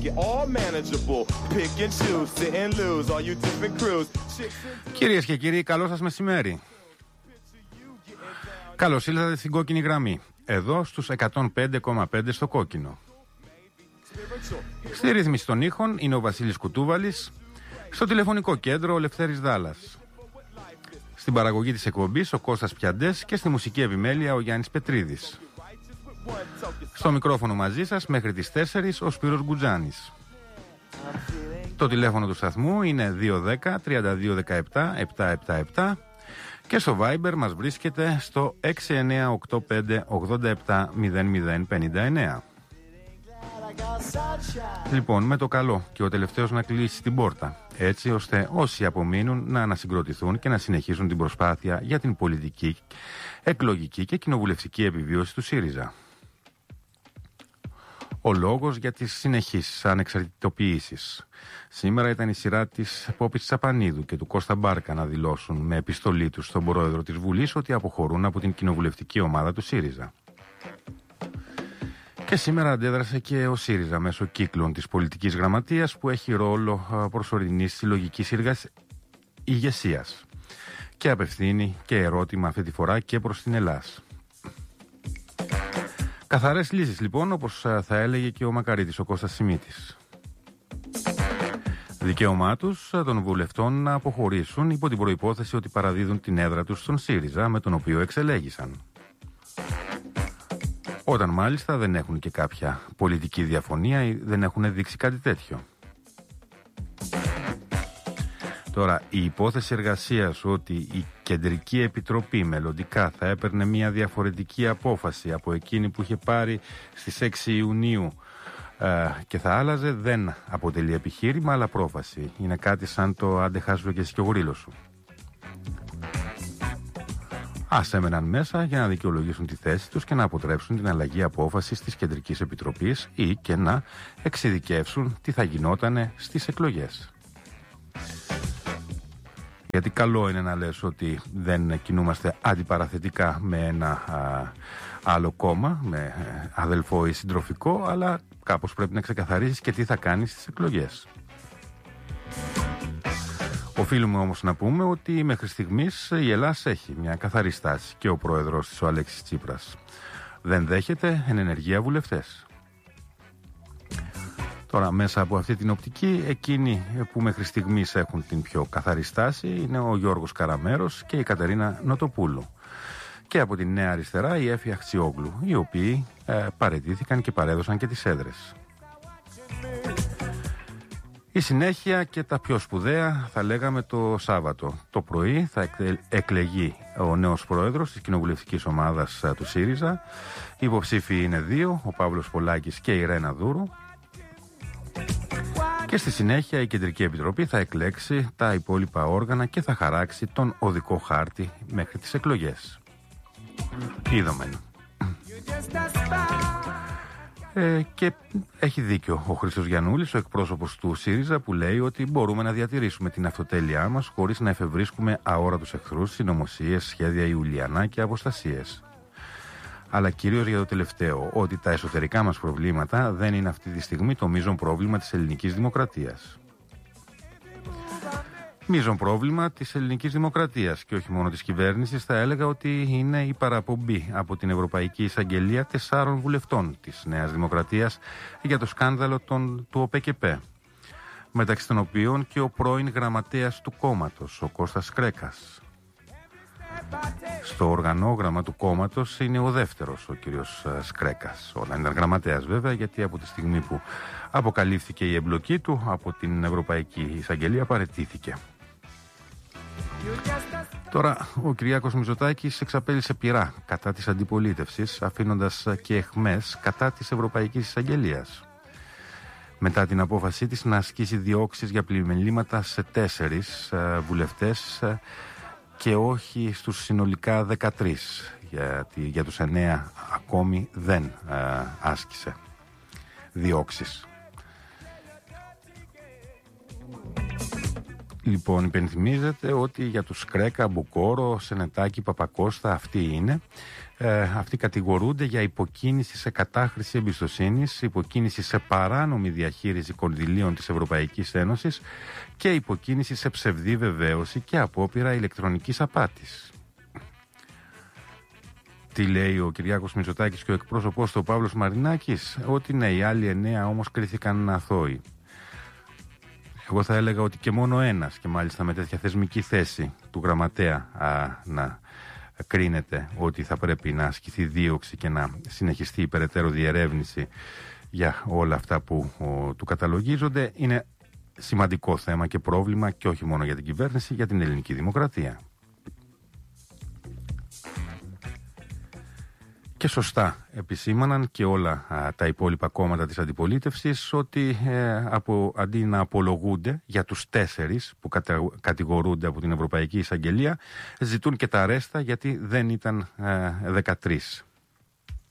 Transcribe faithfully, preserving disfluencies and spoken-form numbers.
Κυρίες και κύριοι, καλό σας μεσημέρι. Καλώς ήλθατε στην κόκκινη γραμμή, εδώ στους εκατόν πέντε κόμμα πέντε στο κόκκινο. Στη ρύθμιση των ήχων είναι ο Βασίλης Κουτούβαλης, στο τηλεφωνικό κέντρο ο Λευτέρης Δάλλας. Στην παραγωγή της εκπομπής ο Κώστας Πιαντές και στη μουσική επιμέλεια ο Γιάννης Πετρίδης. Στο μικρόφωνο μαζί σας μέχρι τις τέσσερις ο Σπύρος Γκουτζάνης. Το τηλέφωνο του σταθμού είναι δύο ένα μηδέν τριάντα δύο δεκαεπτά επτακόσια εβδομήντα επτά και στο Viber μας βρίσκεται στο έξι εννιά οκτώ πέντε ογδόντα επτά μηδέν μηδέν πενήντα εννέα. Λοιπόν, με το καλό και ο τελευταίος να κλείσει την πόρτα, έτσι ώστε όσοι απομείνουν να ανασυγκροτηθούν και να συνεχίσουν την προσπάθεια για την πολιτική, εκλογική και κοινοβουλευτική επιβίωση του ΣΥΡΙΖΑ. Ο λόγος για τις συνεχείς ανεξαρτητοποιήσεις. Σήμερα ήταν η σειρά της Πόπης Τσαπανίδου και του Κώστα Μπάρκα να δηλώσουν με επιστολή τους στον πρόεδρο της Βουλής ότι αποχωρούν από την κοινοβουλευτική ομάδα του ΣΥΡΙΖΑ. Και σήμερα αντέδρασε και ο ΣΥΡΙΖΑ μέσω κύκλων της πολιτικής γραμματείας που έχει ρόλο προσωρινής συλλογικής ηγεσίας και απευθύνει και ερώτημα αυτή τη φορά και προς την Ελλάς. Καθαρές λύσεις λοιπόν, όπως θα έλεγε και ο Μακαρίτης ο Κώστας Σιμίτης. Δικαίωμά τους των βουλευτών να αποχωρήσουν υπό την προϋπόθεση ότι παραδίδουν την έδρα τους στον ΣΥΡΙΖΑ με τον οποίο εξελέγησαν. Όταν μάλιστα δεν έχουν και κάποια πολιτική διαφωνία ή δεν έχουν δείξει κάτι τέτοιο. Τώρα, η υπόθεση εργασίας ότι η Κεντρική Επιτροπή μελλοντικά θα έπαιρνε μια διαφορετική απόφαση από εκείνη που είχε πάρει στις έξι Ιουνίου ε, και θα άλλαζε δεν αποτελεί επιχείρημα αλλά πρόφαση. Είναι κάτι σαν το άντε χάσου και εσύ και ο γρίλος σου. Ας έμεναν μέσα για να δικαιολογήσουν τη θέση τους και να αποτρέψουν την αλλαγή απόφασης της Κεντρικής Επιτροπής ή και να εξειδικεύσουν τι θα γινότανε στις εκλογές. Γιατί καλό είναι να λες ότι δεν κινούμαστε αντιπαραθετικά με ένα α, άλλο κόμμα, με αδελφό ή συντροφικό, αλλά κάπως πρέπει να ξεκαθαρίσεις και τι θα κάνεις στις εκλογές. Οφείλουμε όμως να πούμε ότι μέχρι στιγμής η Ελλάδα έχει μια καθαρή στάση και ο πρόεδρος της, ο Αλέξης Τσίπρας, δεν δέχεται εν ενεργεία βουλευτές. Τώρα, μέσα από αυτή την οπτική, εκείνοι που μέχρι στιγμής έχουν την πιο καθαρή στάση είναι ο Γιώργος Καραμέρος και η Κατερίνα Νοτοπούλου. Και από την Νέα Αριστερά η Έφη Αχτσιόγλου, οι οποίοι ε, παραιτήθηκαν και παρέδωσαν και τις έδρες. Η συνέχεια και τα πιο σπουδαία θα λέγαμε το Σάββατο. Το πρωί θα εκλεγεί ο νέος πρόεδρος της κοινοβουλευτικής ομάδας του ΣΥΡΙΖΑ. Οι υποψήφοι είναι δύο, ο Παύλος Πολάκης και η Ρένα Δούρου. Και στη συνέχεια η Κεντρική Επιτροπή θα εκλέξει τα υπόλοιπα όργανα και θα χαράξει τον οδικό χάρτη μέχρι τις εκλογές. Είδαμε. Ε, και έχει δίκιο ο Χρήστος Γιαννούλης, ο εκπρόσωπος του ΣΥΡΙΖΑ, που λέει ότι μπορούμε να διατηρήσουμε την αυτοτέλειά μας χωρίς να εφευρίσκουμε αόρατους εχθρούς, συνωμοσίες, σχέδια ιουλιανά και αποστασίες. Αλλά κυρίως για το τελευταίο, ότι τα εσωτερικά μας προβλήματα δεν είναι αυτή τη στιγμή το μείζον πρόβλημα της ελληνικής δημοκρατίας. Μείζον πρόβλημα της ελληνικής δημοκρατίας και όχι μόνο της κυβέρνησης, θα έλεγα ότι είναι η παραπομπή από την Ευρωπαϊκή Εισαγγελία τεσσάρων βουλευτών της Νέας Δημοκρατίας για το σκάνδαλο των, του ΟΠΕΚΕΠΕ, μεταξύ των οποίων και ο πρώην γραμματέας του κόμματος, ο Κώστας Κρέκας. Στο οργανόγραμμα του κόμματος είναι ο δεύτερος, ο κύριος Σκρέκας. Όταν ήταν γραμματέας βέβαια, γιατί από τη στιγμή που αποκαλύφθηκε η εμπλοκή του από την Ευρωπαϊκή Εισαγγελία παραιτήθηκε. Τώρα ο Κυριάκος Μητσοτάκης εξαπέλυσε πειρά κατά της αντιπολίτευσης, αφήνοντας και αιχμές κατά της Ευρωπαϊκής Εισαγγελίας. Μετά την απόφασή της να ασκήσει διώξεις για πλημελήματα σε τέσσερις ε, βουλευτές ε, και όχι στους συνολικά δεκατρείς, γιατί για τους εννέα ακόμη δεν ε, άσκησε διώξεις. Λοιπόν, υπενθυμίζεται ότι για τους Κρέκα, Μπουκόρο, Σενετάκη, Παπακώστα, αυτοί είναι. Ε, αυτοί κατηγορούνται για υποκίνηση σε κατάχρηση εμπιστοσύνης, υποκίνηση σε παράνομη διαχείριση κονδυλίων της Ευρωπαϊκής Ένωσης και υποκίνηση σε ψευδή βεβαίωση και απόπειρα ηλεκτρονικής απάτης. Τι λέει ο Κυριάκος Μητσοτάκης και ο εκπρόσωπός του ο Παύλος Μαρινάκης? Ότι ναι, οι άλλοι εννέα όμως κρίθηκαν αθώοι. Εγώ θα έλεγα ότι και μόνο ένας, και μάλιστα με τέτοια θεσμική θέση του γραμματέα, α, να κρίνεται ότι θα πρέπει να ασκηθεί δίωξη και να συνεχιστεί η περαιτέρω διερεύνηση για όλα αυτά που ο, του καταλογίζονται, είναι σημαντικό θέμα και πρόβλημα, και όχι μόνο για την κυβέρνηση, για την ελληνική δημοκρατία. Και σωστά επισήμαναν και όλα α, τα υπόλοιπα κόμματα της αντιπολίτευσης ότι ε, από, αντί να απολογούνται για τους τέσσερις που κατα, κατηγορούνται από την Ευρωπαϊκή Εισαγγελία, ζητούν και τα αρέστα γιατί δεν ήταν ε, δεκατρείς.